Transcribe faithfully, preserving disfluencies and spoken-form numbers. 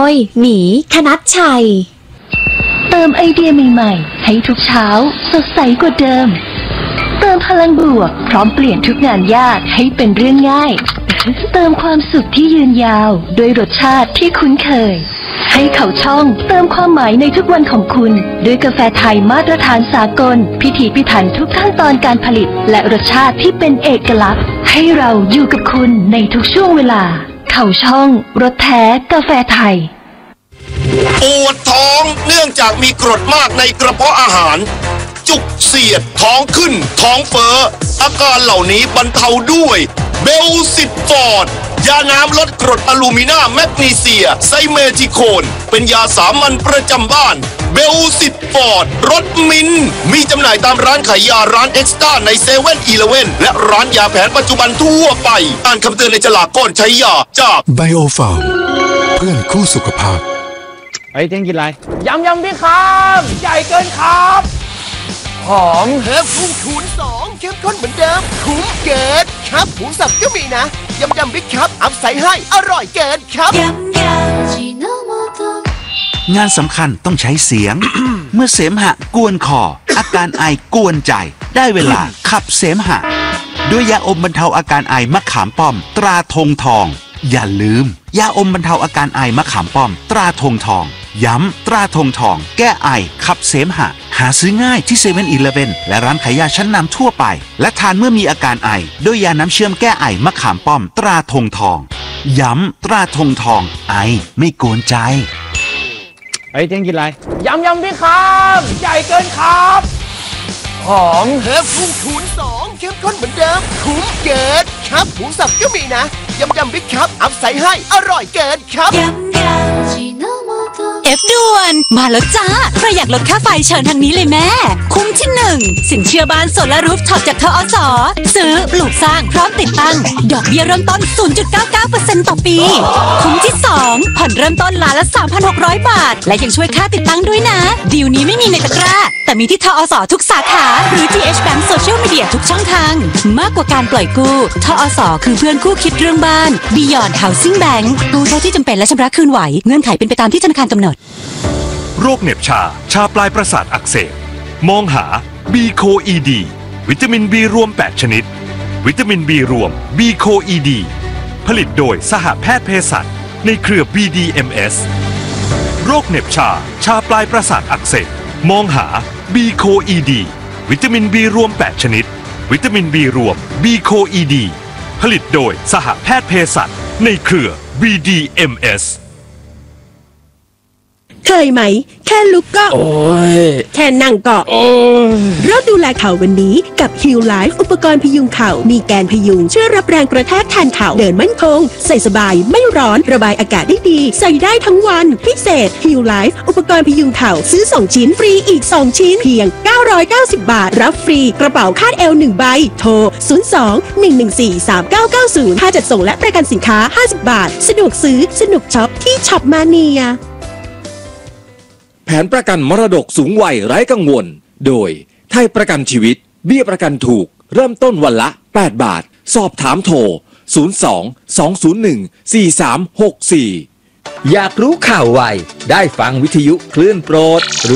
ยหมีคณัชชัยเติมไอเดียใหม่ๆให้ทุกเช้าสดใสกว่าเดิมเติมพลังบวกพร้อมเปลี่ยนทุกงานยากให้เป็นเรื่องง่ายเติมความสุขที่ยืนยาวด้วยรสชาติที่คุ้นเคยให้เขาช่องเติมความหมายในทุกวันของคุณด้วยกาแฟไทยมาตรฐานสากลพิถีพิถันทุกขั้นตอนการผลิตและรสชาติที่เป็นเอกลักษณ์ให้เราอยู่กับคุณในทุกช่วงเวลาเขาช่องรสแท้กาแฟไทยปวดท้องเนื่องจากมีกรดมากในกระเพาะอาหารจุกเสียดท้องขึ้นท้องเฟ้ออาการเหล่านี้บรรเทาด้วยเบลสิบฟอร์ดยาน้ำลดกรดอะลูมิเนียมแมกนีเซียไซเมทิโคนเป็นยาสามัญประจำบ้านเบลสิบฟอร์ดรสมินมีจำหน่ายตามร้านขายยาร้านเอ็กซ์ต้าในเซเว่นอีเลฟเว่นและร้านยาแผนปัจจุบันทั่วไปอ่านคำเตือนในฉลากก่อนใช้ยาจากไบโอฟาร์มเพื่อนคู่สุขภาพไอ้เจ๊งกินอะไรยำยำพี่ครับใหญ่เกินครับหอมเพิ่มพุ่งคูณสองเข้มข้นเหมือนเดิมคุ้มเกินครับหมูสับก็มีนะยำยำบิ๊กครับอัพใส่ให้อร่อยเกินครับงานสำคัญต้องใช้เสียง เมื่อเสมหะกวนคออาการไอกวนใจได้เวลาขับเสมหะด้วยยาอมบรรเทาอาการไอมะขามป้อมตราธงทองอย่าลืมยาอมบรรเทาอาการไอมะขามป้อมตราธงทองย้ำตราธงทองแก้ไอขับเสมหะหาซื้อง่ายที่เซเว่นอีเลฟเว่นและร้านขายยาชั้นนำทั่วไปและทานเมื่อมีอาการไอด้วยยาน้ำเชื่อมแก้ไอมะขามป้อมตราธงทองย้ำตราธงทองไอไม่โกนใจไอ้เจ๊งกินอะไรยำยำพี่ครับใหญ่เกินครับหอมเพิ่มพุ่งคูณสองเข้มข้นเหมือนเดิมคุ้มเกินครับหมูสับก็มีนะยำยำบิ๊กครับอัพใส่ให้อร่อยเกินครับเอฟด่วนมาแล้วจ้าใครอยากลดค่าไฟเชิญทางนี้เลยแม่คุ้มที่หนึ่งสินเชื่อบ้านโซลารูฟท็อปจากทอสซื้อปลูกสร้างพร้อมติดตั้งดอกเบี้ยเริ่มต้น ศูนย์จุดเก้าเก้าเปอร์เซ็นต์ ต่อปีคุ้มที่สองผ่อนเริ่มต้นล้านละ สามพันหกร้อย บาทและยังช่วยค่าติดตั้งด้วยนะดีลนี้ไม่มีในตะกร้าแต่มีที่ทอสทุกสาขาหรือ ที เอช Bank Social Media ทุกช่องทางมากกว่าการปล่อยกู้ทอสคือเพื่อนคู่คิดเรื่องบ้าน Beyond Housing Bank กู้เท่าที่จำเป็นและชำระคืนไหวเงื่อนไขเป็นไปตามที่ธนาคารกำหนดโรคเหน็บชาชาปลายประสาทอักเสบมองหา บี โค อี ดี วิตามิน B รวมแปดชนิดวิตามิน B รวม บี โค อี ดี ผลิตโดยสหแพทย์เภสัชในเครือ บี ดี เอ็ม เอส โรคเหน็บชาชาปลายประสาทอักเสบมองหา บี โค อี ดี วิตามิน B รวมแปดชนิดวิตามิน B รวม บี โค อี ดี ผลิตโดยสหแพทย์เภสัชในเครือ บี ดี เอ็ม เอสเคยไหมแค่ลุกก็โอ้ยแค่นั่งก็โอ้ยเริ่มดูแลเข่าวันนี้กับ Heal Life อุปกรณ์พยุงเข่ามีแกนพยุงช่วยรับแรงกระแทกแทนเข่าเดินมั่นคงใส่สบายไม่ร้อนระบายอากาศได้ดีใส่ได้ทั้งวันพิเศษ Heal Life อุปกรณ์พยุงเข่าซื้อสองชิ้นฟรีอีกสองชิ้นเพียงเก้าร้อยเก้าสิบบาทรับฟรีกระเป๋าคาดเอวหนึ่งใบโทรศูนย์ สอง หนึ่ง หนึ่ง สี่ สาม เก้า เก้า ศูนย์ค่าจัดส่งและประกันสินค้าห้าสิบบาทสะดวกซื้อสนุกช็อปที่ช็อปมาเนียแผนประกันมรดกสูงวัยไร้กังวลโดยไทยประกันชีวิตเบี้ยประกันถูกเริ่มต้นวันละแปดบาทสอบถามโทรศูนย์ สอง สอง ศูนย์ หนึ่ง สี่ สาม หก สี่อยากรู้ข่าวไวได้ฟังวิทยุคลื่นโปรด